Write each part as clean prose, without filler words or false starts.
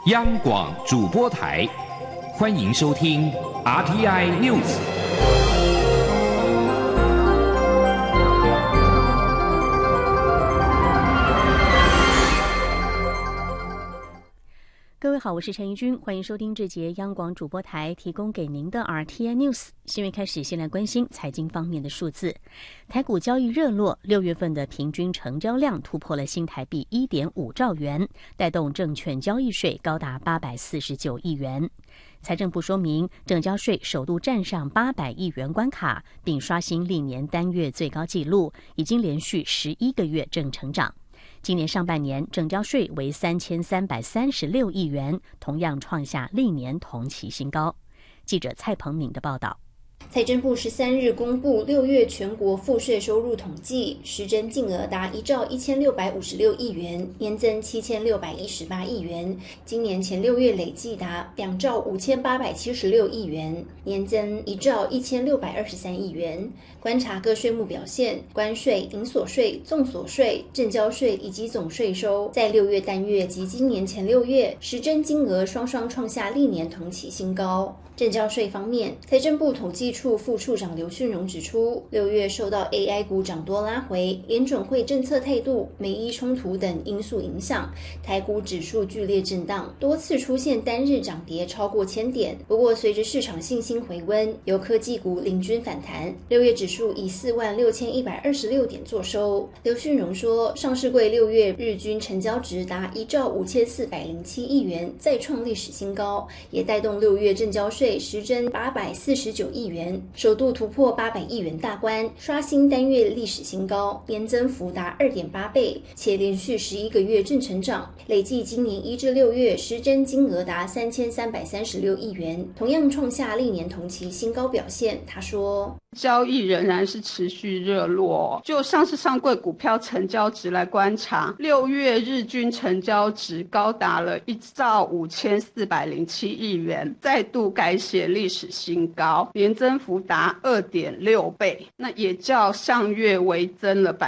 央广主播台，欢迎收听 RTI News。 各位好，我是陈怡君，欢迎收听这节央广主播台提供给您的 RTI News。新闻开始，先来关心财经方面的数字。台股交易热络，6月份的平均成交量突破了新台币 1.5 兆元，带动证券交易税高达849亿元。财政部说明，证交税首度站上800亿元关卡，并刷新历年单月最高纪录，已经连续11个月正成长。今年上半年证交税为3336亿元，同样创下历年同期新高。记者蔡鹏敏的报道。 财政部13日公布6月全国赋税收入统计，实征净额达1兆1656亿元，年增7618亿元。今年前6月累计达2兆5876亿元，年增1兆1623亿元。观察各税目表现，关税、营所税、综所税、证交税以及总税收，在6月单月及今年前6月实征金额双双创下历年同期新高。证交税方面，财政部统计处副处长刘训荣指出，6月受到 AI 股涨多拉回、联准会政策态度、美伊冲突等因素影响，台股指数剧烈震荡，多次出现单日涨跌超过1000点。不过，随着市场信心回温，由科技股领军反弹，6月指数以46126点作收。刘训荣说，上市柜6月日均成交值达1兆5407亿元，再创历史新高，也带动6月证交税实征849亿元，首度突破800亿元大关，刷新单月历史新高，年增幅达2.8倍，且连续11个月正成长，累计今年1至6月实征金额达3336亿元，同样创下历年同期新高表现。他说， 交易仍然是持续热络，就上市上柜股票成交值来观察，6月日均成交值高达了1兆5407亿元，再度改写历史新高，年增幅达2.6倍，那也较上月微增了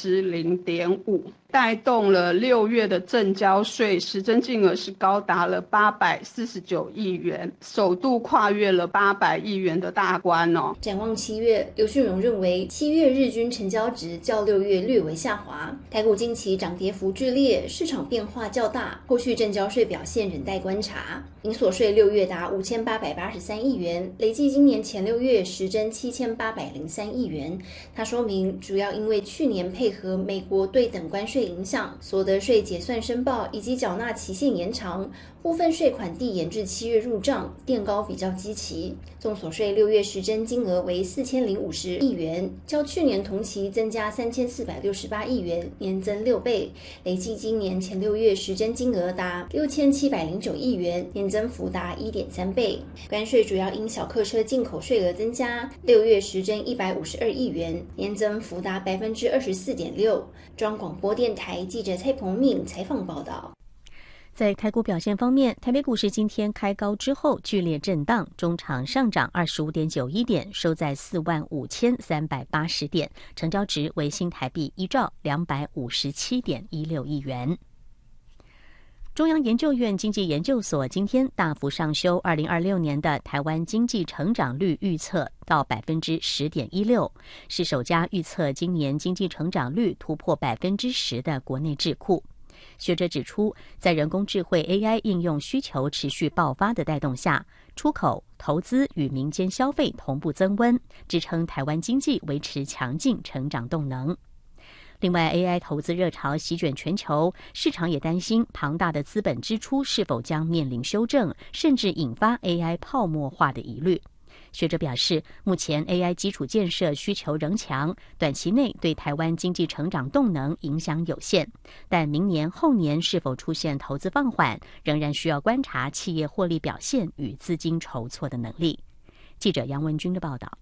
0.5%。带动了6月的证交税实征金额是高达了849亿元，首度跨越了800亿元的大关哦。 展望7月，刘训荣认为7月日均成交值较6月略为下滑，台股近期涨跌幅剧烈，市场变化较大，后续证交税表现仍待观察。营所税6月达5883亿元，累计今年前6月实征7803亿元。他说明，主要因为去年配合美国对等关税影响，所得税结算申报以及缴纳期限延长，部分税款递延至7月入账，垫高比较基期。综所税6月实征金额为4050亿元，较去年同期增加3468亿元，年增6倍，累计今年前6月实征金额达6709亿元，年增幅达1.3倍。关税主要因小客车进口税额增加，6月实征152亿元，年增幅达24.6%。中央广播电台记者蔡鹏敏采访报道。 在台股表现方面，台北股市今天开高之后剧烈震荡，中场上涨25.91点，收在45380点，成交值为新台币1兆257.16亿元。中央研究院经济研究所今天大幅上修2026年的台湾经济成长率预测到 10.16%， 是首家预测今年经济成长率突破 10% 的国内智库。学者指出，在人工智慧 AI 应用需求持续爆发的带动下，出口、投资与民间消费同步增温，支撑台湾经济维持强劲成长动能。另外 AI 投资热潮席卷全球，市场也担心庞大的资本支出是否将面临修正，甚至引发 AI 泡沫化的疑虑。学者表示，目前 AI 基础建设需求仍强，短期内对台湾经济成长动能影响有限，但明年后年是否出现投资放缓，仍然需要观察企业获利表现与资金筹措的能力。记者杨文君的报道。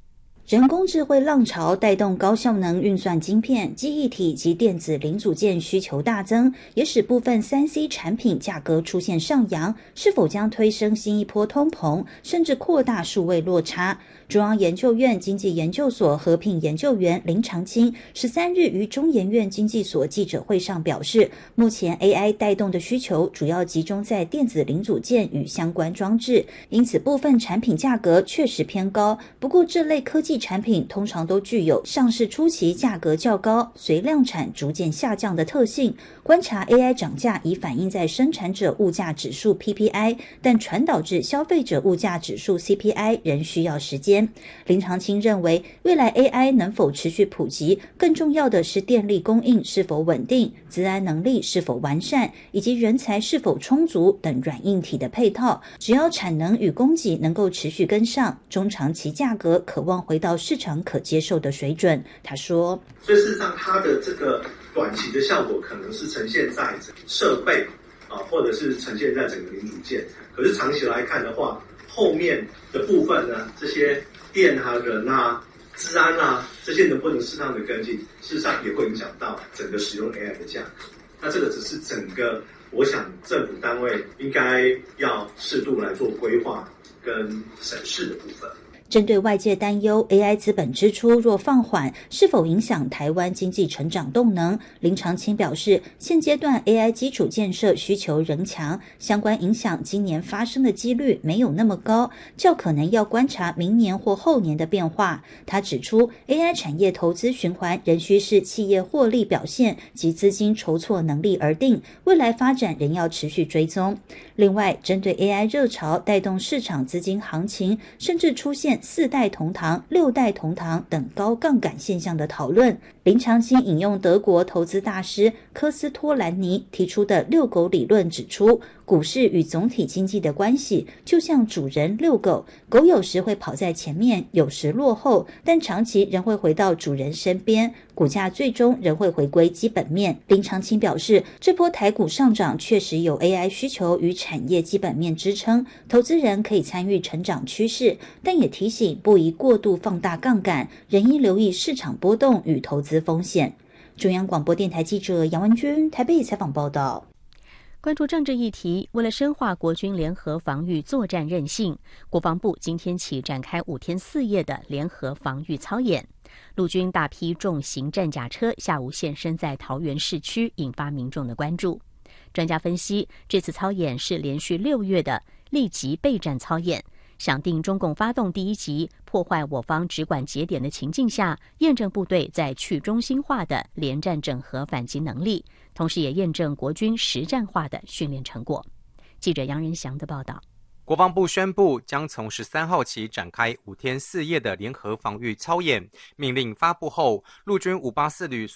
人工智慧浪潮带动高效能运算晶片、记忆体及电子零组件需求大增，也使部分 3C 产品价格出现上扬，是否将推升新一波通膨，甚至扩大数位落差？中央研究院经济研究所合聘研究员林长青13日于中研院经济所记者会上表示，目前 AI 带动的需求主要集中在电子零组件与相关装置，因此部分产品价格确实偏高。不过这类科技产品通常都具有上市初期价格较高，随量产逐渐下降的特性。观察 AI 涨价已反映在生产者物价指数 PPI， 但传导至消费者物价指数 CPI 仍需要时间。林长青认为，未来 AI 能否持续普及，更重要的是电力供应是否稳定、资安能力是否完善，以及人才是否充足等软硬体的配套。只要产能与供给能够持续跟上，中长期价格可望回到市场可接受的水准。他说， 所以事实上它的这个短期的效果可能是呈现在设备或者是呈现在整个零组件，可是长期来看的话，后面的部分呢，这些电啊、人啊、治安啊，这些能不能适当的跟进，事实上也会影响到整个使用 AI 的价格。那这个只是整个，我想政府单位应该要适度来做规划跟审视的部分。 针对外界担忧 AI 资本支出若放缓，是否影响台湾经济成长动能，林长青表示，现阶段 AI 基础建设需求仍强，相关影响今年发生的几率没有那么高，较可能要观察明年或后年的变化。他指出， AI 产业投资循环仍需视企业获利表现及资金筹措能力而定，未来发展仍要持续追踪。另外，针对 AI 热潮带动市场资金行情，甚至出现4代同堂、6代同堂等高杠杆现象的讨论，林长青引用德国投资大师科斯托兰尼提出的遛狗理论指出，股市与总体经济的关系就像主人遛狗，狗有时会跑在前面，有时落后，但长期仍会回到主人身边，股价最终仍会回归基本面。林长青表示，这波台股上涨确实有 AI 需求与产业基本面支撑，投资人可以参与成长趋势，但也提醒不宜过度放大杠杆，仍应留意市场波动与投资风险。中央广播电台记者杨文君台北采访报道。 关注政治议题，为了深化国军联合防御作战韧性，国防部今天起展开5天4夜的联合防御操演。陆军大批重型战甲车下午现身在桃园市区，引发民众的关注。专家分析，这次操演是连续6月的立即备战操演，想定中共发动第一击破坏我方直管节点的情境下，验证部队在去中心化的联战整合反击能力，同时也验证国军实战化的训练成果。记者杨仁祥的报道。 国防部宣布将从13号起展开5天4夜的联合防御操演，命令发布后，陆军584旅